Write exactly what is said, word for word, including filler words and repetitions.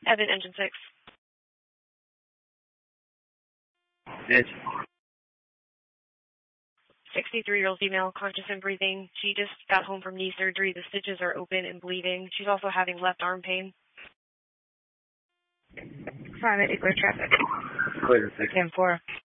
Evan, engine six. Yes. sixty-three-year-old female, conscious and breathing. She just got home from knee surgery. The stitches are open and bleeding. She's also having left arm pain. Private, clear traffic. Clear, six. ten four.